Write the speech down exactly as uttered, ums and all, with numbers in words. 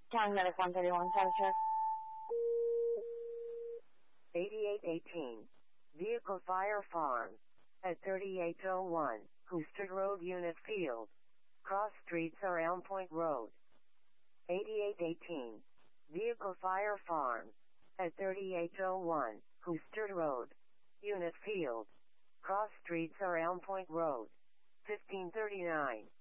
County Medic one thirty-one, status check. eighty-eight eighteen. Vehicle Fire Farm. At thirty-eight oh one, Houston Road, Unit Field. Cross streets are Elm Point Road. eighty-eight eighteen. Vehicle Fire Farm. At thirty-eight oh one, Houston Road. Unit Field. Cross streets are Elm Point Road. fifteen thirty-nine.